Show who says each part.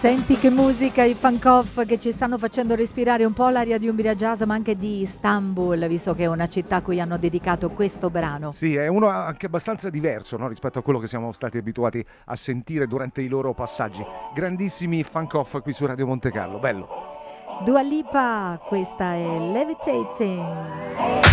Speaker 1: Senti che musica, i Funk Off che ci stanno facendo respirare un po' l'aria di Umbria Jazz, ma anche di Istanbul, visto che è una città a cui hanno dedicato questo brano.
Speaker 2: Sì, è uno anche abbastanza diverso, no, rispetto a quello che siamo stati abituati a sentire durante i loro passaggi. Grandissimi Funk Off qui su Radio Monte Carlo, bello.
Speaker 1: Dua Lipa, questa è Levitating.